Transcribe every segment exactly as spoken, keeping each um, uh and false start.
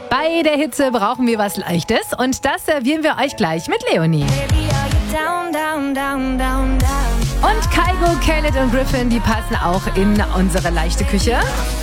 Bei der Hitze brauchen wir was Leichtes und das servieren wir euch gleich mit Leonie. Und Kygo, Khaled und Griffin, die passen auch in unsere leichte Küche.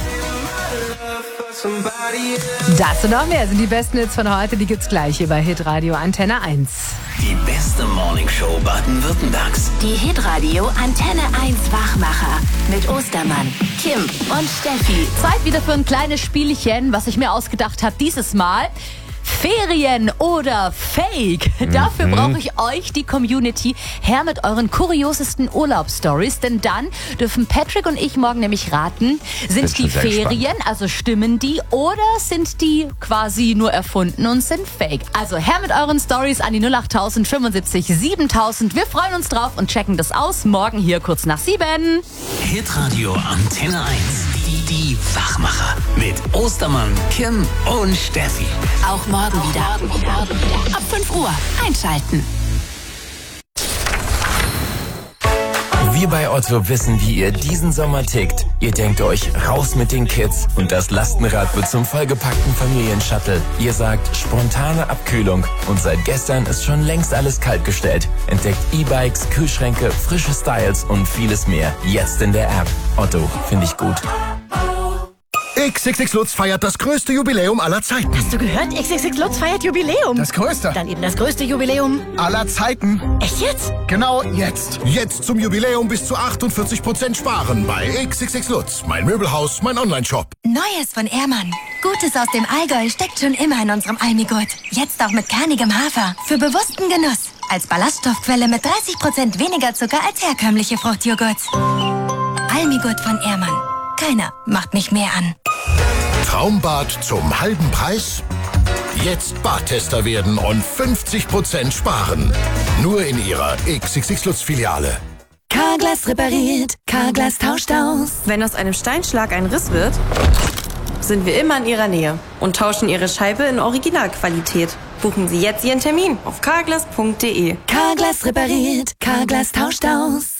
Das und noch mehr sind die besten Hits von heute, die gibt's gleich hier bei Hitradio Antenne eins. Die beste Morningshow Baden-Württembergs. Die Hitradio Antenne eins Wachmacher mit Ostermann, Kim und Steffi. Zeit wieder für ein kleines Spielchen, was ich mir ausgedacht habe dieses Mal. Ferien oder Fake? Dafür Mhm. brauche ich euch, die Community, her mit euren kuriosesten Urlaubsstories. Denn dann dürfen Patrick und ich morgen nämlich raten, sind Bin die schon sehr Ferien, also stimmen die, oder sind die quasi nur erfunden und sind Fake? Also her mit euren Stories an die null acht tausend fünfundsiebzig siebentausend. Wir freuen uns drauf und checken das aus. Morgen hier kurz nach sieben. Hitradio Antenne eins. Die, die Wachmacher. Mit Ostermann, Kim und Steffi. Auch morgen wieder. Ab fünf Uhr einschalten. Wir bei Otto wissen, wie ihr diesen Sommer tickt. Ihr denkt euch, raus mit den Kids und das Lastenrad wird zum vollgepackten Familienshuttle. Ihr sagt, spontane Abkühlung und seit gestern ist schon längst alles kaltgestellt. Entdeckt E-Bikes, Kühlschränke, frische Styles und vieles mehr. Jetzt in der App. Otto, finde ich gut. X X X Lutz feiert das größte Jubiläum aller Zeiten. Hast du gehört? X X X Lutz feiert Jubiläum. Das größte Dann eben das größte Jubiläum. aller Zeiten. Echt jetzt? Genau jetzt. Jetzt zum Jubiläum bis zu achtundvierzig Prozent sparen bei X X X Lutz. Mein Möbelhaus, mein Onlineshop. Neues von Ehrmann. Gutes aus dem Allgäu steckt schon immer in unserem Almigurt. Jetzt auch mit kernigem Hafer. Für bewussten Genuss. Als Ballaststoffquelle mit dreißig Prozent weniger Zucker als herkömmliche Fruchtjoghurts. Almigurt von Ehrmann. Keiner macht mich mehr an. Traumbad zum halben Preis? Jetzt Badtester werden und fünfzig Prozent sparen. Nur in Ihrer X X X Lutz Filiale. Carglass repariert, Carglass tauscht aus. Wenn aus einem Steinschlag ein Riss wird, sind wir immer in Ihrer Nähe und tauschen Ihre Scheibe in Originalqualität. Buchen Sie jetzt Ihren Termin auf carglass punkt de. Carglass repariert, Carglass tauscht aus.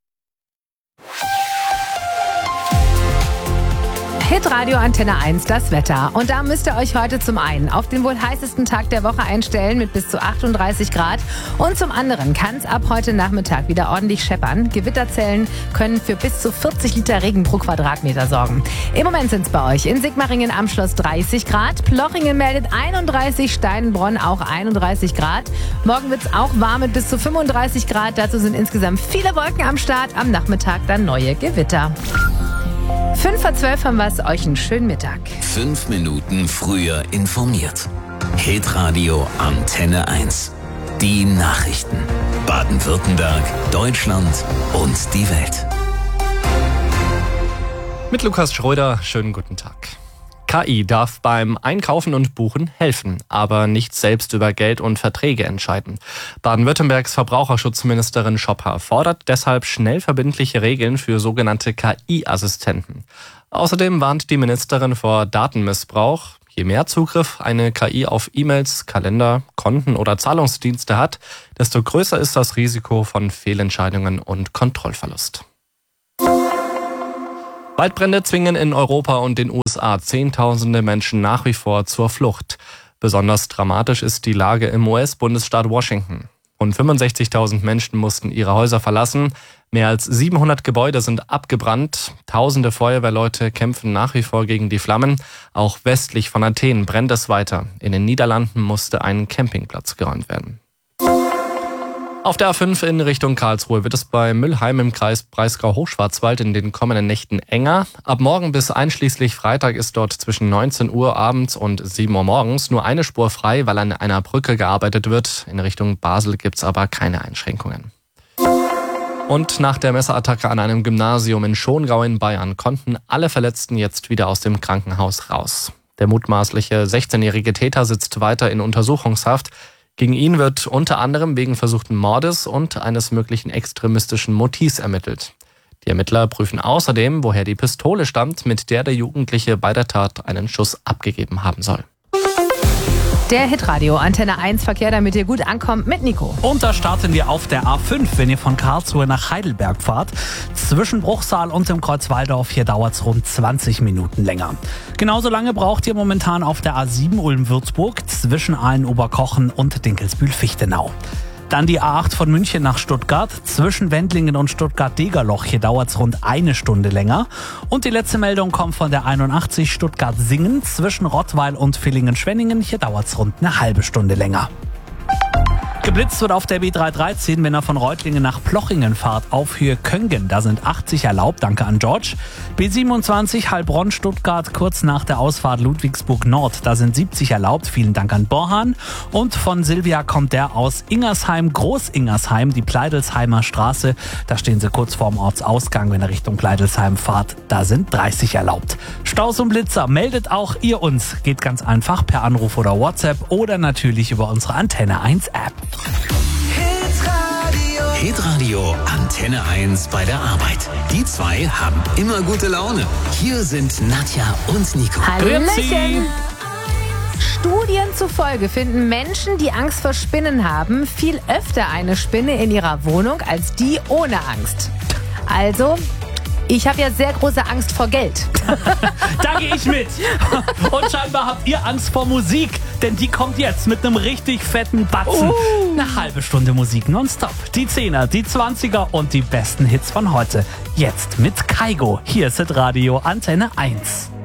Hitradio Antenne eins, das Wetter. Und da müsst ihr euch heute zum einen auf den wohl heißesten Tag der Woche einstellen mit bis zu achtunddreißig Grad. Und zum anderen kann es ab heute Nachmittag wieder ordentlich scheppern. Gewitterzellen können für bis zu vierzig Liter Regen pro Quadratmeter sorgen. Im Moment sind es bei euch in Sigmaringen am Schloss dreißig Grad. Plochingen meldet einunddreißig, Steinbronn auch einunddreißig Grad. Morgen wird es auch warm mit bis zu fünfunddreißig Grad. Dazu sind insgesamt viele Wolken am Start. Am Nachmittag dann neue Gewitter. fünf vor zwölf haben wir es. Euch einen schönen Mittag. Fünf Minuten früher informiert. Hitradio Antenne eins. Die Nachrichten. Baden-Württemberg, Deutschland und die Welt. Mit Lukas Schröder, schönen guten Tag. K I darf beim Einkaufen und Buchen helfen, aber nicht selbst über Geld und Verträge entscheiden. Baden-Württembergs Verbraucherschutzministerin Schopper fordert deshalb schnell verbindliche Regeln für sogenannte K I-Assistenten. Außerdem warnt die Ministerin vor Datenmissbrauch. Je mehr Zugriff eine K I auf E-Mails, Kalender, Konten oder Zahlungsdienste hat, desto größer ist das Risiko von Fehlentscheidungen und Kontrollverlust. Waldbrände zwingen in Europa und den U S A Zehntausende Menschen nach wie vor zur Flucht. Besonders dramatisch ist die Lage im U S-Bundesstaat Washington. Rund fünfundsechzigtausend Menschen mussten ihre Häuser verlassen. Mehr als siebenhundert Gebäude sind abgebrannt. Tausende Feuerwehrleute kämpfen nach wie vor gegen die Flammen. Auch westlich von Athen brennt es weiter. In den Niederlanden musste ein Campingplatz geräumt werden. Auf der A fünf in Richtung Karlsruhe wird es bei Müllheim im Kreis Breisgau-Hochschwarzwald in den kommenden Nächten enger. Ab morgen bis einschließlich Freitag ist dort zwischen neunzehn Uhr abends und sieben Uhr morgens nur eine Spur frei, weil an einer Brücke gearbeitet wird. In Richtung Basel gibt es aber keine Einschränkungen. Und nach der Messerattacke an einem Gymnasium in Schongau in Bayern konnten alle Verletzten jetzt wieder aus dem Krankenhaus raus. Der mutmaßliche sechzehnjährige Täter sitzt weiter in Untersuchungshaft. Gegen ihn wird unter anderem wegen versuchten Mordes und eines möglichen extremistischen Motivs ermittelt. Die Ermittler prüfen außerdem, woher die Pistole stammt, mit der der Jugendliche bei der Tat einen Schuss abgegeben haben soll. Der Hitradio Antenne eins Verkehr, damit ihr gut ankommt mit Nico. Und da starten wir auf der A fünf, wenn ihr von Karlsruhe nach Heidelberg fahrt. Zwischen Bruchsal und dem Kreuz Walldorf, hier dauert es rund zwanzig Minuten länger. Genauso lange braucht ihr momentan auf der A sieben Ulm-Würzburg zwischen Aalen-Oberkochen und Dinkelsbühl-Fichtenau. Dann die A acht von München nach Stuttgart. Zwischen Wendlingen und Stuttgart-Degerloch. Hier dauert es rund eine Stunde länger. Und die letzte Meldung kommt von der einundachtzig Stuttgart-Singen. Zwischen Rottweil und Villingen-Schwenningen. Hier dauert es rund eine halbe Stunde länger. Geblitzt wird auf der B drei dreizehn, wenn ihr von Reutlingen nach Plochingen fahrt, auf Höhe Köngen. Da sind achtzig erlaubt, danke an George. B siebenundzwanzig Heilbronn-Stuttgart, kurz nach der Ausfahrt Ludwigsburg Nord. Da sind siebzig erlaubt, vielen Dank an Borhan. Und von Silvia kommt der aus Ingersheim, Groß-Ingersheim, die Pleidelsheimer Straße. Da stehen sie kurz vorm Ortsausgang, wenn ihr Richtung Pleidelsheim fahrt. Da sind dreißig erlaubt. Staus und Blitzer, meldet auch ihr uns. Geht ganz einfach per Anruf oder WhatsApp oder natürlich über unsere Antenne eins App. Hitradio Antenne eins bei der Arbeit. Die zwei haben immer gute Laune. Hier sind Nadja und Nico. Hallöchen! Studien zufolge finden Menschen, die Angst vor Spinnen haben, viel öfter eine Spinne in ihrer Wohnung als die ohne Angst. Also, ich habe ja sehr große Angst vor Geld. Da gehe ich mit. Und scheinbar habt ihr Angst vor Musik, denn die kommt jetzt mit einem richtig fetten Batzen. Uh. Eine halbe Stunde Musik nonstop. Die Zehner, die Zwanziger und die besten Hits von heute. Jetzt mit Kaigo. Hier ist Hitradio Antenne eins.